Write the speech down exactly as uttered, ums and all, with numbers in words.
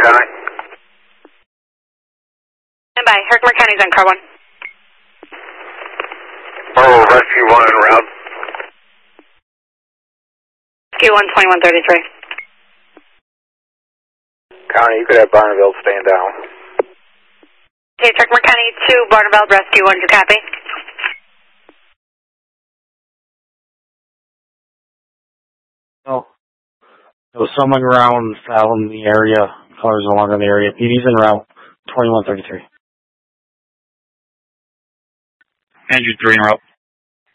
County. Stand by. Herkimer County's on car one. Oh, Rescue one en route. Rescue one, twenty-one thirty-three. County, you could have Barneveld stand down. Okay, Herkimer County two, Barneveld, Rescue one, you copy? Oh, there was someone around foul in the area, cars along in the area. P D's en route, twenty-one thirty-three. Andrew three en route.